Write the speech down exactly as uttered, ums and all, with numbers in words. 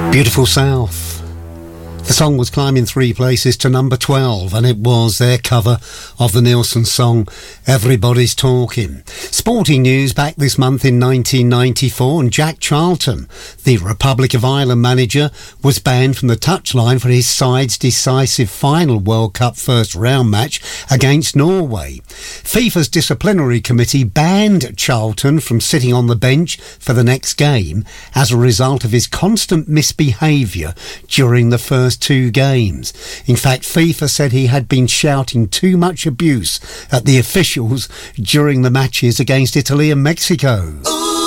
Beautiful South. The song was climbing three places to number twelve, and it was their cover of the Nilsson song Everybody's Talking. Sporting news back this month in nineteen ninety-four, and Jack Charlton, the Republic of Ireland manager, was banned from the touchline for his side's decisive final World Cup first round match against Norway. FIFA's disciplinary committee banned Charlton from sitting on the bench for the next game as a result of his constant misbehaviour during the first two games. In fact, FIFA said he had been shouting too much abuse at the officials during the matches against Italy and Mexico. Ooh.